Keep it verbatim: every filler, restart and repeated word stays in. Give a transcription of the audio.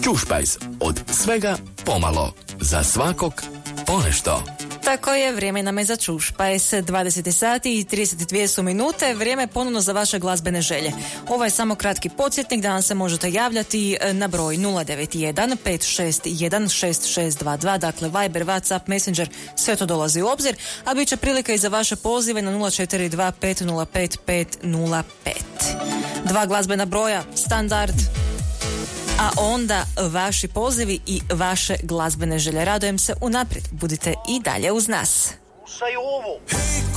Ćušpajz, od svega pomalo, za svakog ponešto. Tako je, vrijeme nam je za Ćušpajz. dvadeset sati i trideset dvije su minute, vrijeme ponovno za vaše glazbene želje. Ovo je samo kratki podsjetnik da nam se možete javljati na broj nula devet jedan pet šest jedan šest šest dva dva, dakle Viber, WhatsApp, Messenger, sve to dolazi u obzir, a bit će prilika i za vaše pozive na nula četiri dva pet nula pet pet nula pet. Dva glazbena broja, standard, a onda vaši pozivi i vaše glazbene želje. Radujem se unaprijed, budite i dalje uz nas. Slušaj ovo.